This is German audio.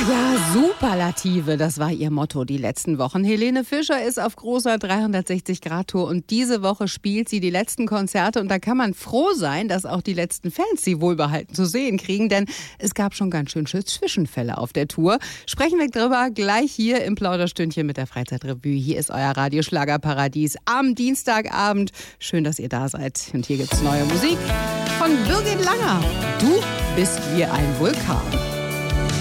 Ja, Superlative, das war ihr Motto die letzten Wochen. Helene Fischer ist auf großer 360-Grad-Tour und diese Woche spielt sie die letzten Konzerte. Und da kann man froh sein, dass auch die letzten Fans sie wohlbehalten zu sehen kriegen, denn es gab schon ganz schön Zwischenfälle auf der Tour. Sprechen wir drüber gleich hier im Plauderstündchen mit der Freizeitrevue. Hier ist euer Radioschlagerparadies am Dienstagabend. Schön, dass ihr da seid. Und hier gibt's neue Musik von Birgit Langer. Du bist wie ein Vulkan.